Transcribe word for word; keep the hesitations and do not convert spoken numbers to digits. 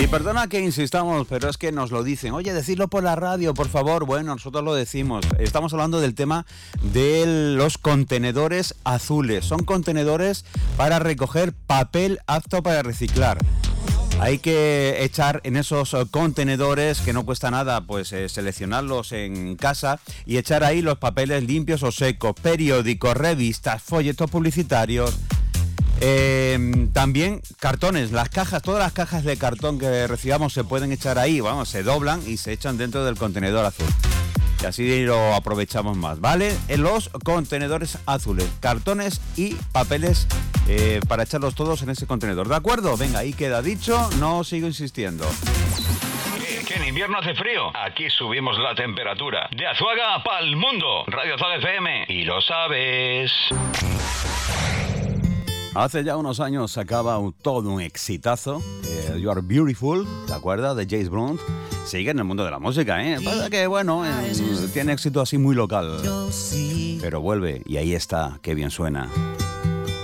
Y perdona que insistamos, pero es que nos lo dicen. Oye, decidlo por la radio, por favor. Bueno, nosotros lo decimos. Estamos hablando del tema de los contenedores azules. Son contenedores para recoger papel apto para reciclar. Hay que echar en esos contenedores, que no cuesta nada, pues eh, seleccionarlos en casa y echar ahí los papeles limpios o secos, periódicos, revistas, folletos publicitarios. Eh, también cartones, las cajas, todas las cajas de cartón que recibamos se pueden echar ahí, vamos, se doblan y se echan dentro del contenedor azul. Y así lo aprovechamos más, ¿vale? En los contenedores azules, cartones y papeles eh, para echarlos todos en ese contenedor, ¿de acuerdo? Venga, ahí queda dicho, no sigo insistiendo. ¿Que, que en invierno hace frío? Aquí subimos la temperatura. De Azuaga pa'l mundo, Radio Azuaga F M, y lo sabes. Hace ya unos años sacaba un, todo un exitazo, eh, You Are Beautiful, ¿te acuerdas? De James Blunt. Sigue en el mundo de la música, ¿eh? Pasa que, bueno, eh, tiene éxito así muy local. Pero vuelve y ahí está, qué bien suena.